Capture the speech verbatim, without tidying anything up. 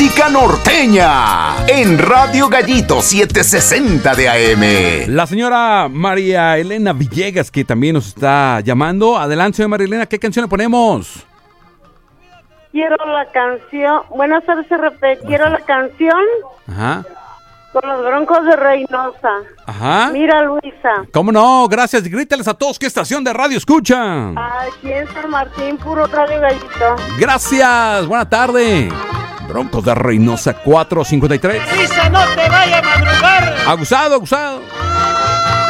música norteña en Radio Gallito setecientos sesenta de A M. La señora María Elena Villegas, que también nos está llamando. Adelante, señora María Elena, ¿qué canción le ponemos? Quiero la canción. Buenas tardes, R P. Quiero la canción. Ajá. Con los Broncos de Reynosa. Ajá. Mira, Luisa. ¿Cómo no? Gracias. Grítales a todos qué estación de radio escuchan. Aquí en San Martín, puro Radio Gallito. Gracias. Buena tarde. Broncos de Reynosa cuatro cincuenta y tres. Luisa, no te vaya a madrugar. Abusado, abusado.